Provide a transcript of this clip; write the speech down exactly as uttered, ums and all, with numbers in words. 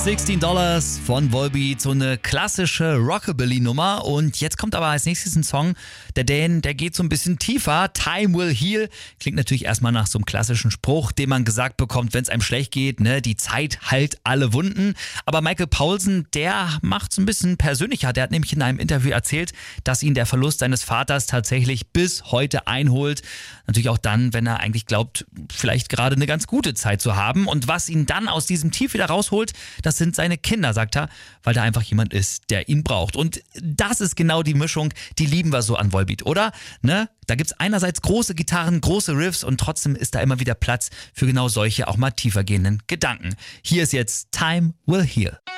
sechzehn Dollars von Volbeat, so eine klassische Rockabilly-Nummer. Und jetzt kommt aber als nächstes ein Song, der den, der geht so ein bisschen tiefer. Time Will Heal. Klingt natürlich erstmal nach so einem klassischen Spruch, den man gesagt bekommt, wenn es einem schlecht geht, ne? Die Zeit heilt alle Wunden. Aber Michael Paulsen, der macht es ein bisschen persönlicher. Der hat nämlich in einem Interview erzählt, dass ihn der Verlust seines Vaters tatsächlich bis heute einholt. Natürlich auch dann, wenn er eigentlich glaubt, vielleicht gerade eine ganz gute Zeit zu haben. Und was ihn dann aus diesem Tief wieder rausholt, das sind seine Kinder, sagt er, weil da einfach jemand ist, der ihn braucht. Und das ist genau die Mischung, die lieben wir so an Volbeat, oder? Ne? Da gibt es einerseits große Gitarren, große Riffs und trotzdem ist da immer wieder Platz für genau solche auch mal tiefer gehenden Gedanken. Hier ist jetzt Time Will Heal.